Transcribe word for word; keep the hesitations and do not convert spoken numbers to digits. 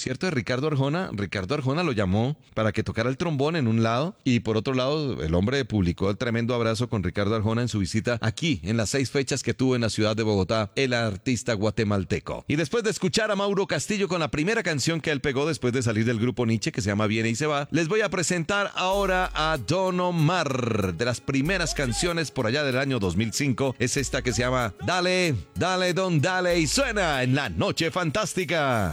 concierto de Ricardo Arjona, Ricardo Arjona lo llamó para que tocara el trombón en un lado y por otro lado el hombre publicó el tremendo abrazo con Ricardo Arjona en su visita aquí en las seis fechas que tuvo en la ciudad de Bogotá el artista guatemalteco. Y después de escuchar a Mauro Castillo con la primera canción que él pegó después de salir del grupo Nietzsche, que se llama Viene y se va, les voy a presentar ahora a Don Omar. De las primeras canciones por allá del año dos mil cinco es esta que se llama Dale, Dale Don Dale y suena en La Noche Fantástica.